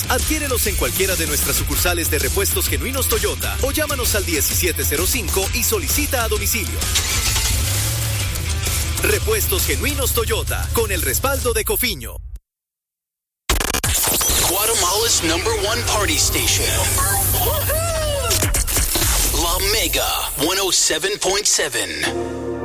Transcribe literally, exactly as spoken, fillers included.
nuevos. Adquiérelos en cualquiera de nuestras sucursales de Repuestos Genuinos Toyota o llámanos al diecisiete cero cinco y solicita a domicilio. Repuestos Genuinos Toyota, con el respaldo de Cofiño. Guatemala's number one party station. La Mega one oh seven point seven.